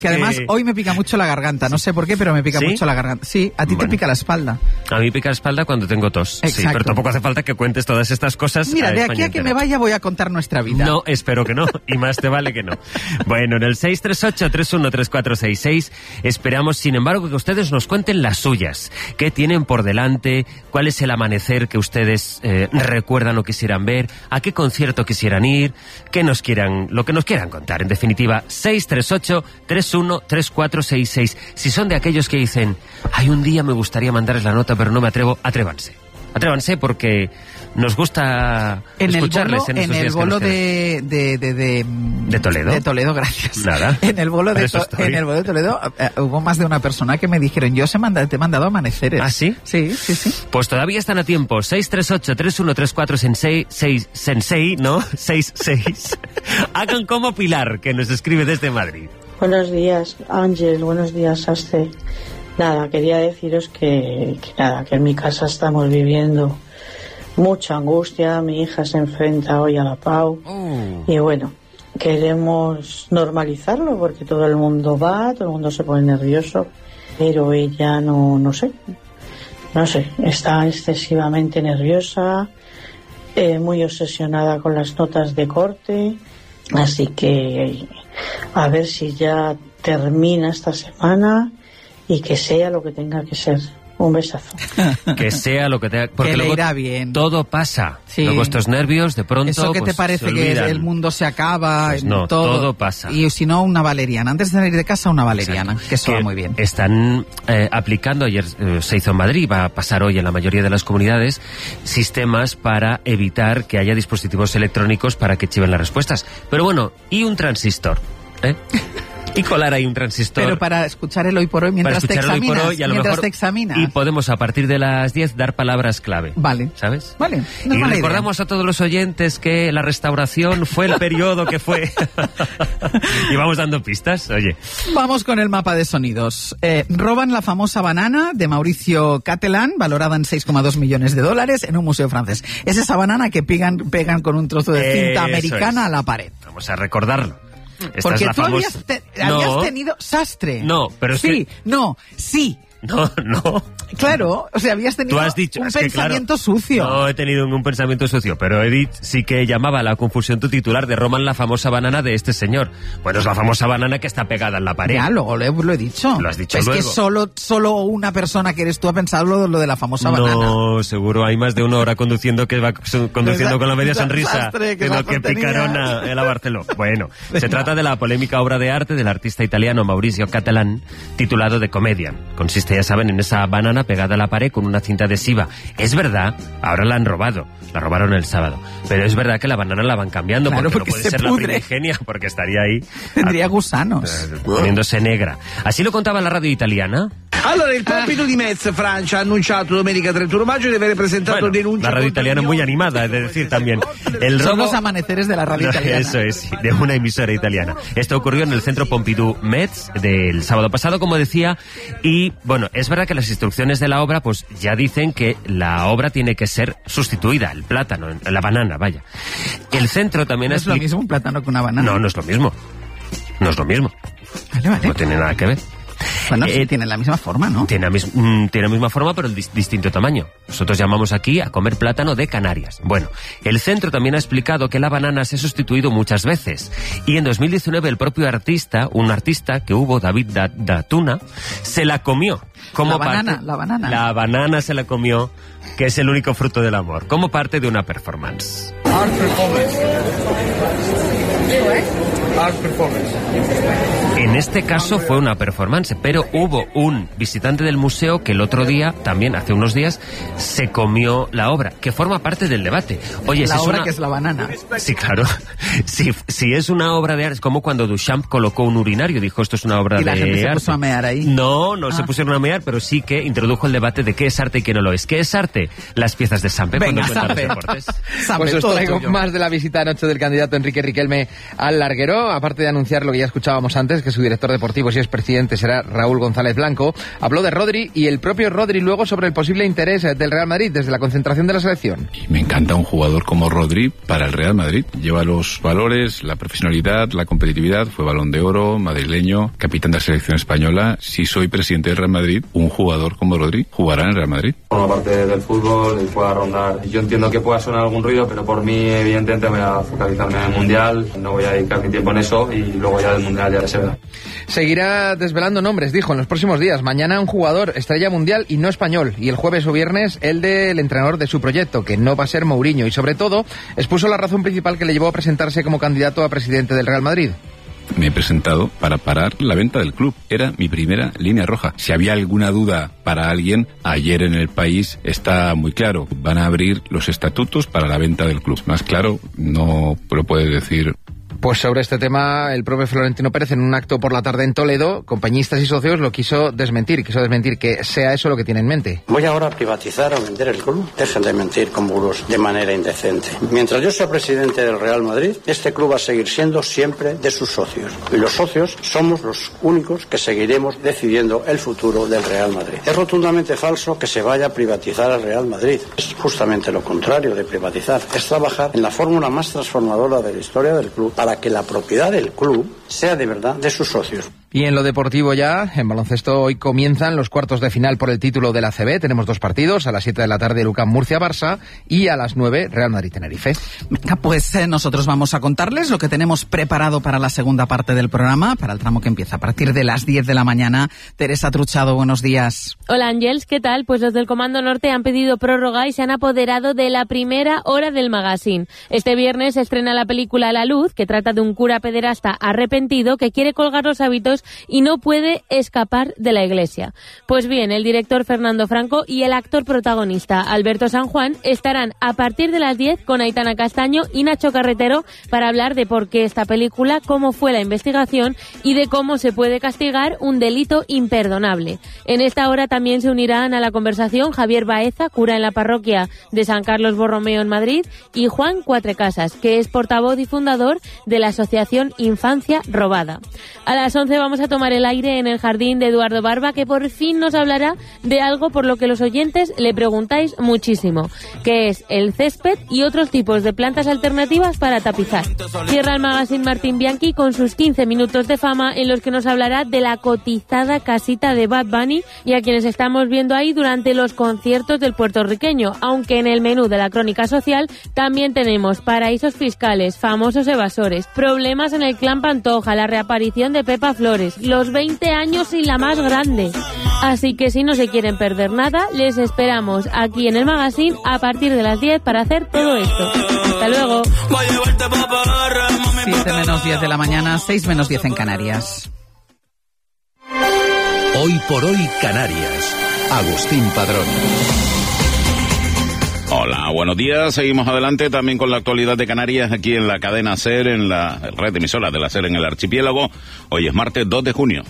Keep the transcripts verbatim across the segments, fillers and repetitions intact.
Que además que... hoy me pica mucho la garganta, no sé por qué, pero me pica ¿Sí? mucho la garganta. Sí, a ti bueno. te pica la espalda. A mí pica la espalda cuando tengo tos. Exacto. Sí, pero tampoco hace falta que cuentes todas estas cosas. Mira, a de España aquí a que entera. me vaya voy a contar nuestra vida. No, espero que no, y más te vale que no. Bueno, en el seis tres ocho, tres uno tres cuatro seis seis esperamos, sin embargo, que ustedes nos cuenten las suyas. ¿Qué tienen por delante? ¿Cuál es el amanecer que ustedes eh, recuerdan o quisieran ver? ¿A qué concierto quisieran ir? ¿Qué nos quieran, lo que nos quieran contar? En definitiva, seis tres ocho, tres uno tres cuatro seis seis. Si son de aquellos que dicen, ay, un día me gustaría mandarles la nota, pero no me atrevo, atrévanse. Atrévanse porque nos gusta en escucharles el bolo, en estos en el días que bolo nos quedan. de, de, de, de, ¿De Toledo? De Toledo, gracias. Nada. En el bolo de, Para eso to, estoy. en el bolo de Toledo uh, hubo más de una persona que me dijeron, yo se manda, te he mandado amaneceres. ¿Ah, sí? Sí, sí, sí. Pues todavía están a tiempo. seis tres ocho, tres uno tres cuatro seis seis, Sensei, ¿no? seis seis. Hagan como Pilar, que nos escribe desde Madrid. Buenos días, Ángel. Buenos días, Aste. Nada, quería deciros que, que nada, que en mi casa estamos viviendo mucha angustia. Mi hija se enfrenta hoy a la Pau. Oh. Y bueno, queremos normalizarlo porque todo el mundo va, todo el mundo se pone nervioso, pero ella no, no sé, no sé, está excesivamente nerviosa, eh, muy obsesionada con las notas de corte, así que a ver si ya termina esta semana y que sea lo que tenga que ser. Un besazo. Que sea lo que te... Porque que le luego irá bien. todo pasa. Sí. Luego estos nervios, de pronto, Eso que pues, te parece se que olvidan. el mundo se acaba. Pues no, todo, todo pasa. Y si no, una valeriana. Antes de salir de casa, una valeriana. Exacto. Que eso Que va muy bien. Están eh, aplicando, ayer eh, se hizo en Madrid, va a pasar hoy en la mayoría de las comunidades, sistemas para evitar que haya dispositivos electrónicos para que chiven las respuestas. Pero bueno, ¿y un transistor? ¿Eh? Y colar ahí un transistor. Pero para escuchar el hoy por hoy mientras te para escuchar el hoy examinas. por hoy, y a lo mientras mejor, te examinas. y podemos a partir de las diez dar palabras clave. Vale. ¿Sabes? Vale. No es Y mala recordamos idea. a todos los oyentes que la restauración fue el periodo que fue. Y vamos dando pistas, oye. Vamos con el mapa de sonidos. Eh, roban la famosa banana de Mauricio Catalán, valorada en seis coma dos millones de dólares, en un museo francés. Es esa banana que pegan, pegan con un trozo de cinta Eso americana es. a la pared. Vamos a recordarlo. Esta Porque es la tú famosa... habías, te- No. habías tenido sastre. No, pero es Sí, que- no, sí. No, no. Claro, o sea, habías tenido Tú has dicho, un es que, pensamiento claro, sucio. No he tenido ningún pensamiento sucio, pero Edith sí que llamaba a la confusión tu titular de Roman la famosa banana de este señor. Bueno, es la famosa banana que está pegada en la pared. Ya, luego lo he, lo he dicho. Lo has dicho es luego. que solo, solo una persona que eres tú ha pensado lo, lo de la famosa banana. No, seguro hay más de una hora conduciendo que va su- conduciendo con la media sonrisa Desastre, que de lo la que tontería. picarona el a Barceló. Bueno, se trata de la polémica obra de arte del artista italiano Mauricio Catalán, titulado The Comedian. Consiste, ya saben, en esa banana pegada a la pared con una cinta adhesiva. Es verdad, ahora la han robado, la robaron el sábado, pero es verdad que la banana la van cambiando, Claro, porque, porque no puede se ser la pudre. primigenia, porque estaría ahí Tendría a- gusanos. eh, poniéndose negra. Así lo contaba la radio italiana. Allora, il Pompidou di Metz, Francia, ha annunciato domenica trentuno maggio di aver presentato Bueno, denuncia. la radio contro italiana es muy Unione. animada, es de decir también. El Son robo... los amaneceres de la radio No, italiana. Eso es, sí, de una emisora italiana. Esto ocurrió en el centro Pompidou Metz del sábado pasado, como decía, y bueno, es verdad que las instrucciones de la obra pues ya dicen que la obra tiene que ser sustituida, el plátano, la banana, vaya. El centro también No es lo expli- mismo un plátano que una banana. No, no es lo mismo. No es lo mismo. Vale, vale. No tiene nada que ver. Bueno, sí, Eh, tienen la misma forma, ¿no? Tiene la, mis- mm, tiene la misma forma, pero el dis- distinto tamaño. Nosotros llamamos aquí a comer plátano de Canarias. Bueno, el centro también ha explicado que la banana se ha sustituido muchas veces. Y en dos mil diecinueve el propio artista, un artista que hubo, David Da- Datuna, se la comió. Como La banana, parte- la banana. La banana se la comió, que es el único fruto del amor, como parte de una performance. Art performance. Art performance. En este caso fue una performance, pero hubo un visitante del museo que el otro día, también hace unos días, se comió la obra, que forma parte del debate. Oye, si La es obra una... que es la banana. Sí, claro. Si, si es una obra de arte, es como cuando Duchamp colocó un urinario, dijo esto es una obra Y la de gente se arte. puso a mear ahí. No, no Ah. se pusieron a mear, pero sí que introdujo el debate de qué es arte y qué no lo es. ¿Qué es arte? Las piezas de Sampe Venga, cuando cuentan los Sampe. deportes. Sampe, Pues os todo traigo tuyo. más de la visita anoche del candidato Enrique Riquelme al Larguero. Florentino, aparte de anunciar lo que ya escuchábamos antes, que su director deportivo, si es presidente, será Raúl González Blanco, habló de Rodri y el propio Rodri luego sobre el posible interés del Real Madrid desde la concentración de la selección. Y me encanta un jugador como Rodri para el Real Madrid. Lleva los valores, la profesionalidad, la competitividad, fue Balón de Oro, madrileño, capitán de la selección española. Si soy presidente del Real Madrid, un jugador como Rodri jugará en el Real Madrid. Forma parte del fútbol y pueda rondar. Yo entiendo que pueda sonar algún ruido, pero por mí, evidentemente, voy a focalizarme en el Mundial. No voy a dedicar mi tiempo en eso y luego ya del Mundial ya se verá. Seguirá desvelando nombres, dijo, en los próximos días. Mañana un jugador estrella mundial y no español. Y el jueves o viernes el del entrenador de su proyecto, que no va a ser Mourinho. Y sobre todo, expuso la razón principal que le llevó a presentarse como candidato a presidente del Real Madrid. Me he presentado para parar la venta del club. Era mi primera línea roja. Si había alguna duda para alguien, ayer en El País está muy claro. Van a abrir los estatutos para la venta del club. Más claro, no lo puedes decir. Pues sobre este tema, el propio Florentino Pérez, en un acto por la tarde en Toledo, compañistas y socios lo quiso desmentir, quiso desmentir que sea eso lo que tiene en mente. ¿Voy ahora a privatizar o vender el club? Dejen de mentir con bulos de manera indecente. Mientras yo sea presidente del Real Madrid, este club va a seguir siendo siempre de sus socios. Y los socios somos los únicos que seguiremos decidiendo el futuro del Real Madrid. Es rotundamente falso que se vaya a privatizar el Real Madrid. Es justamente lo contrario de privatizar. Es trabajar en la fórmula más transformadora de la historia del club para que la propiedad del club sea de verdad de sus socios. Y en lo deportivo ya, en baloncesto, hoy comienzan los cuartos de final por el título de la A C B. Tenemos dos partidos, a las siete de la tarde Lucán Murcia-Barça y a las nueve Real Madrid-Tenerife. Venga, pues eh, nosotros vamos a contarles lo que tenemos preparado para la segunda parte del programa, para el tramo que empieza a partir de las diez de la mañana. Teresa Truchado, buenos días. Hola Ángels, ¿qué tal? Pues los del Comando Norte han pedido prórroga y se han apoderado de la primera hora del magazine. Este viernes se estrena la película La Luz, que trata de un cura pederasta arrepentido que quiere colgar los hábitos y no puede escapar de la iglesia. Pues bien, el director Fernando Franco y el actor protagonista Alberto San Juan estarán a partir de las diez con Aitana Castaño y Nacho Carretero para hablar de por qué esta película, cómo fue la investigación y de cómo se puede castigar un delito imperdonable. En esta hora también se unirán a la conversación Javier Baeza, cura en la parroquia de San Carlos Borromeo en Madrid, y Juan Cuatrecasas, que es portavoz y fundador de la asociación Infancia Robada. A las once vamos a tomar el aire en el jardín de Eduardo Barba, que por fin nos hablará de algo por lo que los oyentes le preguntáis muchísimo, que es el césped y otros tipos de plantas alternativas para tapizar. Cierra el magazine Martín Bianchi con sus quince minutos de fama, en los que nos hablará de la cotizada casita de Bad Bunny y a quienes estamos viendo ahí durante los conciertos del puertorriqueño, aunque en el menú de la crónica social también tenemos paraísos fiscales, famosos evasores, problemas en el clan Pantoja, la reaparición de Pepa Flores, los veinte años y la más grande. Así que si no se quieren perder nada, les esperamos aquí en el magazine a partir de las diez para hacer todo esto. Hasta luego. siete menos diez de la mañana, seis menos diez en Canarias. Hoy por hoy Canarias. Agustín Padrón. Hola, buenos días. Seguimos adelante también con la actualidad de Canarias aquí en la cadena SER, en la red de emisoras de la SER en el archipiélago. Hoy es martes dos de junio.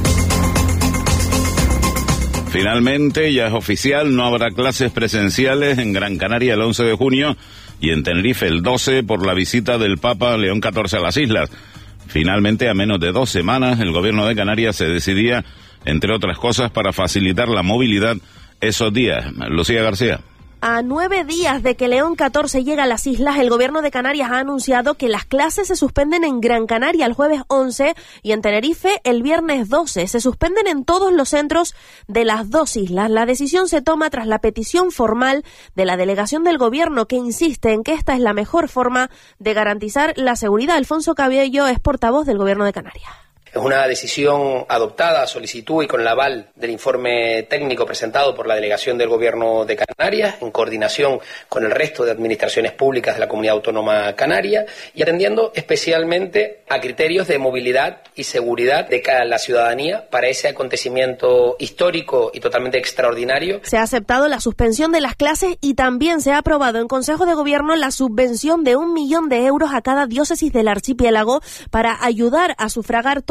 Finalmente, ya es oficial, no habrá clases presenciales en Gran Canaria el once de junio y en Tenerife el doce por la visita del Papa León catorce a las islas. Finalmente, a menos de dos semanas, el gobierno de Canarias se decidía, entre otras cosas, para facilitar la movilidad esos días. Lucía García. A nueve días de que León catorce llegue a las islas, el gobierno de Canarias ha anunciado que las clases se suspenden en Gran Canaria el jueves once y en Tenerife el viernes doce. Se suspenden en todos los centros de las dos islas. La decisión se toma tras la petición formal de la delegación del gobierno, que insiste en que esta es la mejor forma de garantizar la seguridad. Alfonso Cabello es portavoz del gobierno de Canarias. Es una decisión adoptada a solicitud y con el aval del informe técnico presentado por la delegación del Gobierno de Canarias, en coordinación con el resto de administraciones públicas de la Comunidad Autónoma Canaria y atendiendo especialmente a criterios de movilidad y seguridad de la ciudadanía para ese acontecimiento histórico y totalmente extraordinario. Se ha aceptado la suspensión de las clases y también se ha aprobado en Consejo de Gobierno la subvención de un millón de euros a cada diócesis del archipiélago para ayudar a sufragar todo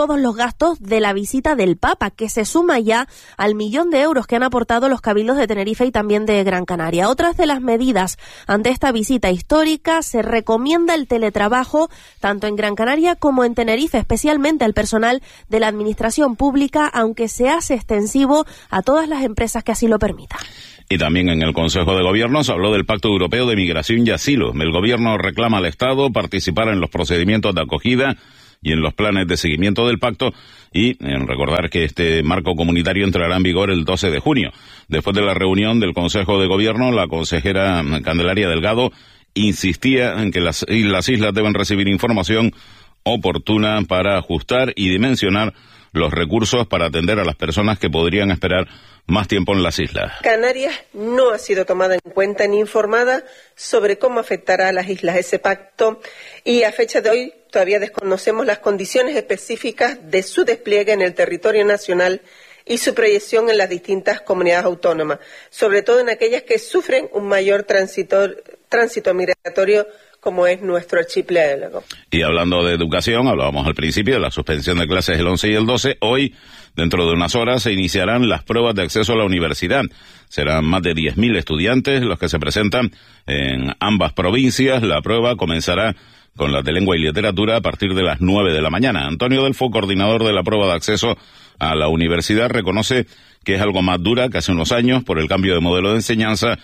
todos los gastos de la visita del Papa, que se suma ya al millón de euros que han aportado los cabildos de Tenerife y también de Gran Canaria. Otras de las medidas ante esta visita histórica: se recomienda el teletrabajo tanto en Gran Canaria como en Tenerife, especialmente al personal de la administración pública, aunque se hace extensivo a todas las empresas que así lo permitan. Y también en el Consejo de Gobierno se habló del Pacto Europeo de Migración y Asilo. El Gobierno reclama al Estado participar en los procedimientos de acogida y en los planes de seguimiento del pacto, y en recordar que este marco comunitario entrará en vigor el doce de junio. Después de la reunión del Consejo de Gobierno, la consejera Candelaria Delgado insistía en que las, las islas deben recibir información oportuna para ajustar y dimensionar los recursos para atender a las personas que podrían esperar más tiempo en las islas. Canarias no ha sido tomada en cuenta ni informada sobre cómo afectará a las islas ese pacto, y a fecha de hoy todavía desconocemos las condiciones específicas de su despliegue en el territorio nacional y su proyección en las distintas comunidades autónomas, sobre todo en aquellas que sufren un mayor tránsito, tránsito migratorio, como es nuestro archipiélago. Y hablando de educación, hablábamos al principio de la suspensión de clases el once y el doce. Hoy, dentro de unas horas, se iniciarán las pruebas de acceso a la universidad. Serán más de diez mil estudiantes los que se presentan en ambas provincias. La prueba comenzará con las de lengua y literatura a partir de las nueve de la mañana. Antonio Delfo, coordinador de la prueba de acceso a la universidad, reconoce que es algo más dura que hace unos años por el cambio de modelo de enseñanza,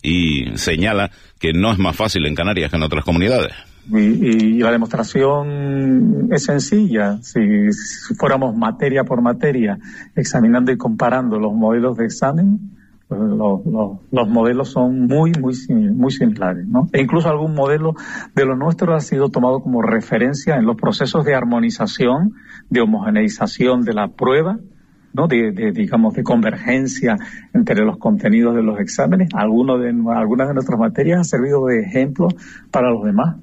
y señala que no es más fácil en Canarias que en otras comunidades. Y, y la demostración es sencilla. Si, si fuéramos materia por materia examinando y comparando los modelos de examen, pues los, los, los modelos son muy, muy, muy similares, ¿no? E incluso algún modelo de lo nuestro ha sido tomado como referencia en los procesos de armonización, de homogeneización de la prueba, ¿no? De, de, digamos, de convergencia entre los contenidos de los exámenes. Algunos de, algunas de nuestras materias han servido de ejemplo para los demás.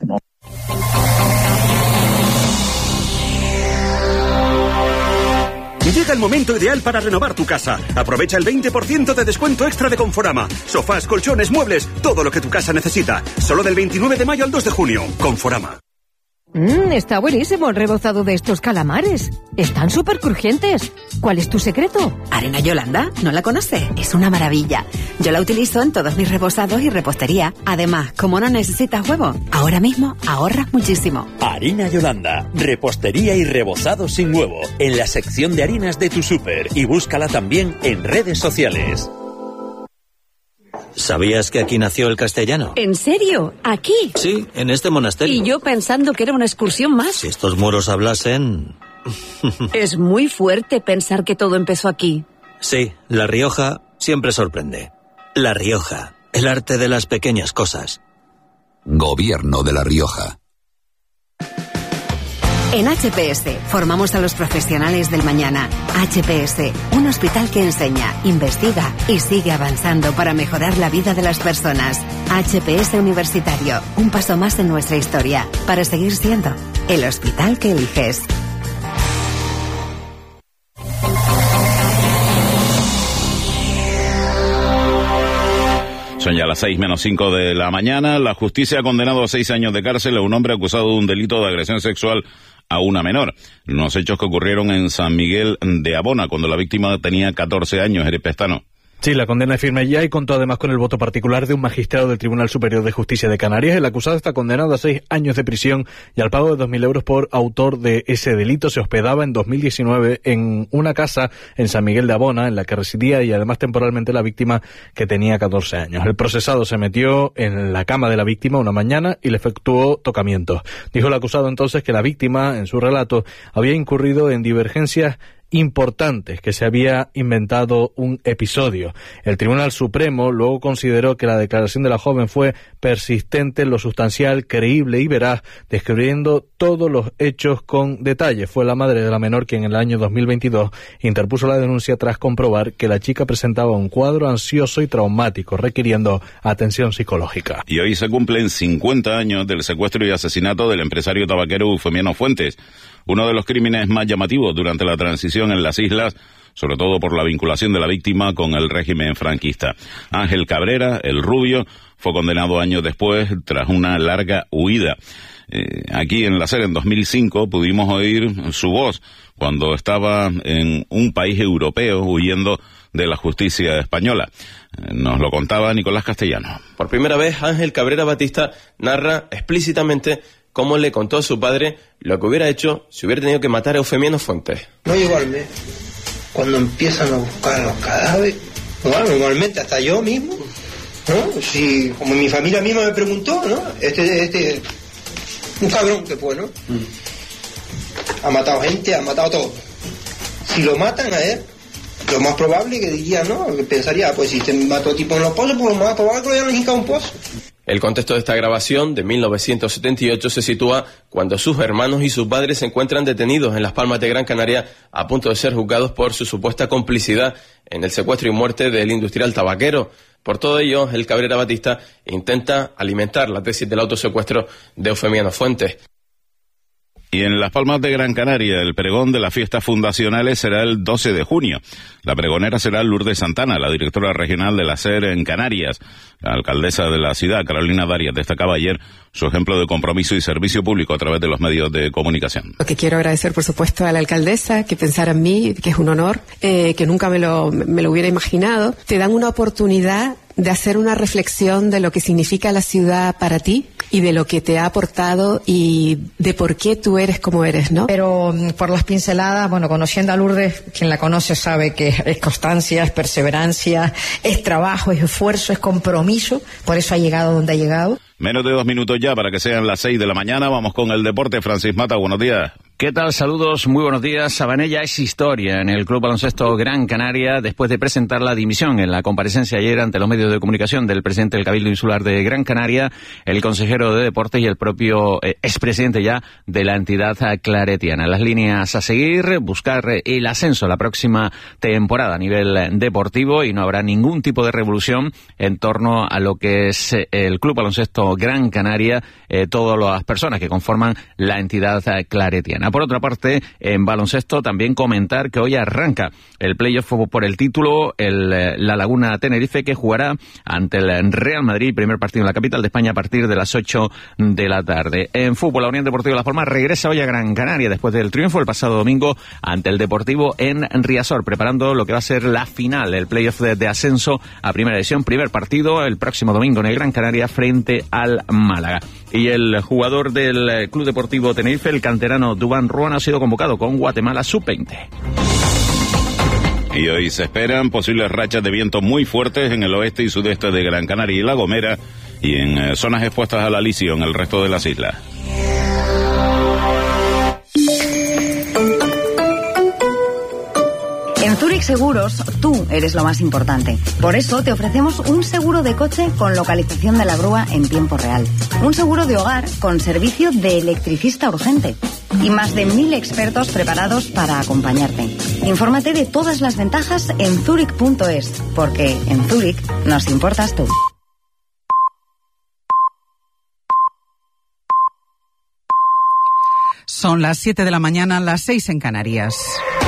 Llega el momento ideal para renovar tu casa. Aprovecha el veinte por ciento de descuento extra de Conforama. Sofás, colchones, muebles, todo lo que tu casa necesita. Solo del veintinueve de mayo al dos de junio. Conforama. Mmm, está buenísimo el rebozado de estos calamares. Están súper crujientes. ¿Cuál es tu secreto? Arena Yolanda, ¿no la conoce? Es una maravilla. Yo la utilizo en todos mis rebozados y repostería. Además, como no necesitas huevo, ahora mismo ahorras muchísimo. Harina Yolanda, repostería y rebozado sin huevo, en la sección de harinas de tu súper, y búscala también en redes sociales. ¿Sabías que aquí nació el castellano? ¿En serio? ¿Aquí? Sí, en este monasterio. Y yo pensando que era una excursión más. Si estos moros hablasen... Es muy fuerte pensar que todo empezó aquí. Sí, La Rioja siempre sorprende. La Rioja, el arte de las pequeñas cosas. Gobierno de La Rioja. En H P S formamos a los profesionales del mañana. H P S, un hospital que enseña, investiga y sigue avanzando para mejorar la vida de las personas. H P S Universitario, un paso más en nuestra historia, para seguir siendo el hospital que eliges. Son ya las seis menos cinco de la mañana. La justicia ha condenado a seis años de cárcel a un hombre acusado de un delito de agresión sexual a una menor. Unos hechos que ocurrieron en San Miguel de Abona, cuando la víctima tenía catorce años. Eres Pestano. Sí, la condena es firme ya y contó además con el voto particular de un magistrado del Tribunal Superior de Justicia de Canarias. El acusado está condenado a seis años de prisión y al pago de dos mil euros por autor de ese delito. Se hospedaba en dos mil diecinueve en una casa en San Miguel de Abona, en la que residía y además temporalmente la víctima, que tenía catorce años. El procesado se metió en la cama de la víctima una mañana y le efectuó tocamientos. Dijo el acusado entonces que la víctima, en su relato, había incurrido en divergencias importantes, que se había inventado un episodio. El Tribunal Supremo luego consideró que la declaración de la joven fue persistente en lo sustancial, creíble y veraz, describiendo todos los hechos con detalle. Fue la madre de la menor quien en el año dos mil veintidós interpuso la denuncia tras comprobar que la chica presentaba un cuadro ansioso y traumático, requiriendo atención psicológica. Y hoy se cumplen cincuenta años del secuestro y asesinato del empresario tabaquero Eufemiano Fuentes, uno de los crímenes más llamativos durante la transición en las islas, sobre todo por la vinculación de la víctima con el régimen franquista. Ángel Cabrera, el rubio, fue condenado años después tras una larga huida. Eh, aquí en la SER en dos mil cinco pudimos oír su voz cuando estaba en un país europeo huyendo de la justicia española. Eh, nos lo contaba Nicolás Castellano. Por primera vez, Ángel Cabrera Batista narra explícitamente cómo le contó a su padre lo que hubiera hecho si hubiera tenido que matar a Eufemiano Fuentes. No llegó al mes, cuando empiezan a buscar los cadáveres, bueno, normalmente hasta yo mismo, ¿no? Si, como mi familia misma me preguntó, ¿no? Este, este, un cabrón que fue, ¿no? Mm. Ha matado gente, ha matado todo. Si lo matan a él, lo más probable que diría, ¿no? Que pensaría, pues si te mató tipo en los pozos, pues lo más probable que lo hayan hincado un pozo. El contexto de esta grabación de mil novecientos setenta y ocho se sitúa cuando sus hermanos y sus padres se encuentran detenidos en Las Palmas de Gran Canaria a punto de ser juzgados por su supuesta complicidad en el secuestro y muerte del industrial tabaquero. Por todo ello, el Cabrera Batista intenta alimentar la tesis del autosecuestro de Eufemiano Fuentes. Y en Las Palmas de Gran Canaria, el pregón de las fiestas fundacionales será el doce de junio. La pregonera será Lourdes Santana, la directora regional de la SER en Canarias. La alcaldesa de la ciudad, Carolina Darias, destacaba ayer su ejemplo de compromiso y servicio público a través de los medios de comunicación. Lo que quiero agradecer, por supuesto, a la alcaldesa, que pensara en mí, que es un honor, eh, que nunca me lo, me lo hubiera imaginado. Te dan una oportunidad de hacer una reflexión de lo que significa la ciudad para ti y de lo que te ha aportado y de por qué tú eres como eres, ¿no? Pero por las pinceladas, bueno, conociendo a Lourdes, quien la conoce sabe que es constancia, es perseverancia, es trabajo, es esfuerzo, es compromiso, por eso ha llegado donde ha llegado. Menos de dos minutos ya para que sean las seis de la mañana. Vamos con el deporte. Francis Mata, buenos días. ¿Qué tal? Saludos, muy buenos días. Sabanella es historia en el Club Baloncesto Gran Canaria después de presentar la dimisión en la comparecencia ayer ante los medios de comunicación del presidente del Cabildo Insular de Gran Canaria, el consejero de Deportes y el propio eh, expresidente ya de la entidad claretiana. Las líneas a seguir, buscar el ascenso la próxima temporada a nivel deportivo y no habrá ningún tipo de revolución en torno a lo que es el Club Baloncesto Gran Canaria, eh, todas las personas que conforman la entidad claretiana. Por otra parte, en baloncesto también comentar que hoy arranca el playoff por el título, el, la Laguna Tenerife, que jugará ante el Real Madrid, primer partido en la capital de España a partir de las ocho de la tarde. En fútbol, la Unión Deportiva Las Palmas regresa hoy a Gran Canaria después del triunfo el pasado domingo ante el Deportivo en Riazor, preparando lo que va a ser la final, el playoff de, de ascenso a primera división, primer partido el próximo domingo en el Gran Canaria frente al Málaga. Y el jugador del Club Deportivo Tenerife, el canterano Dubán Ruan, ha sido convocado con Guatemala sub veinte. Y hoy se esperan posibles rachas de viento muy fuertes en el oeste y sudeste de Gran Canaria y La Gomera y en eh, zonas expuestas al alisio en el resto de las islas. En Zurich Seguros, tú eres lo más importante. Por eso te ofrecemos un seguro de coche con localización de la grúa en tiempo real. Un seguro de hogar con servicio de electricista urgente. Y más de mil expertos preparados para acompañarte. Infórmate de todas las ventajas en zurich punto es, porque en Zurich nos importas tú. Son las siete de la mañana, las seis en Canarias.